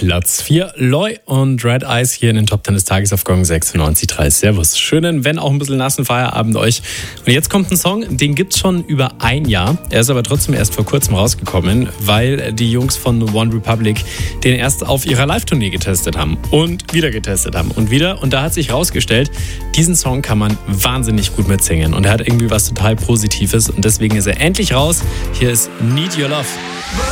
Platz 4. Loy und Red Eyes hier in den Top 10 des Tages auf Gong 96.3. Servus. Schönen, wenn auch ein bisschen nassen Feierabend euch. Und jetzt kommt ein Song, den gibt's schon über ein Jahr. Er ist aber trotzdem erst vor kurzem rausgekommen, weil die Jungs von One Republic den erst auf ihrer Live-Tournee getestet haben und wieder getestet haben und wieder. Und da hat sich rausgestellt, diesen Song kann man wahnsinnig gut mitsingen. Und er hat irgendwie was total Positives und deswegen ist er endlich raus. Hier ist Need Your Love.